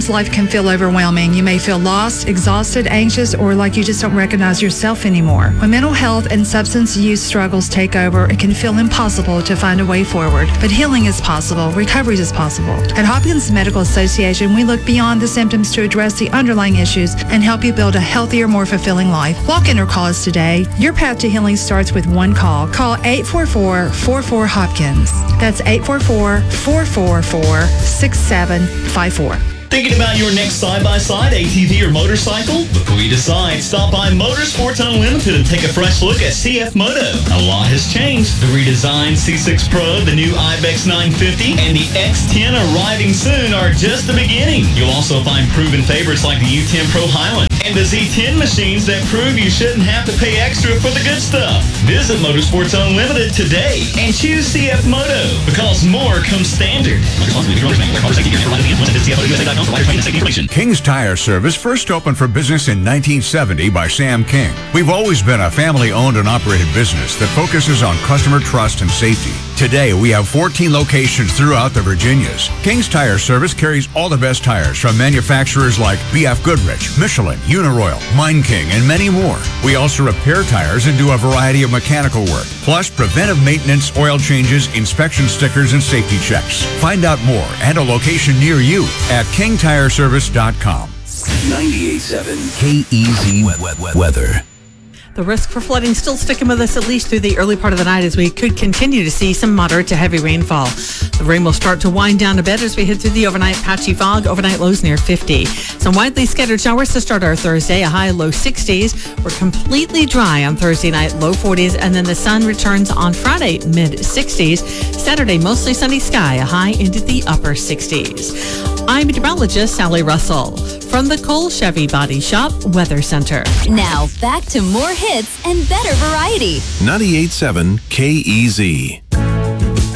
Sometimes life can feel overwhelming. You may feel lost, exhausted, anxious, or like you just don't recognize yourself anymore. When mental health and substance use struggles take over, it can feel impossible to find a way forward. But healing is possible. Recovery is possible. At Hopkins Medical Association, we look beyond the symptoms to address the underlying issues and help you build a healthier, more fulfilling life. Walk in or call us today. Your path to healing starts with one call. Call 844-44-HOPKINS. That's 844-444-6754. Thinking about your next side-by-side, ATV, or motorcycle? Before you decide, stop by Motorsports Unlimited and take a fresh look at CF Moto. A lot has changed. The redesigned C6 Pro, the new Ibex 950, and the X10 arriving soon are just the beginning. You'll also find proven favorites like the U10 Pro Highland and the Z10 machines that prove you shouldn't have to pay extra for the good stuff. Visit Motorsports Unlimited today and choose CF Moto because more comes standard. King's Tire Service first opened for business in 1970 by Sam King. We've always been a family-owned and operated business that focuses on customer trust and safety. Today, we have 14 locations throughout the Virginias. King's Tire Service carries all the best tires from manufacturers like BF Goodrich, Michelin, Uniroyal, Mine King, and many more. We also repair tires and do a variety of mechanical work, plus preventive maintenance, oil changes, inspection stickers, and safety checks. Find out more and a location near you at kingtireservice.com. 98.7 KEZ weather. The risk for flooding still sticking with us at least through the early part of the night as we could continue to see some moderate to heavy rainfall. The rain will start to wind down a bit as we head through the overnight patchy fog. Overnight lows near 50. Some widely scattered showers to start our Thursday, a high low 60s. We're completely dry on Thursday night, low 40s, and then the sun returns on Friday, mid 60s. Saturday, mostly sunny sky, a high into the upper 60s. I'm meteorologist Sally Russell from the Cole Chevy Body Shop Weather Center. Now, back to more hits and better variety. 98.7 KEZ.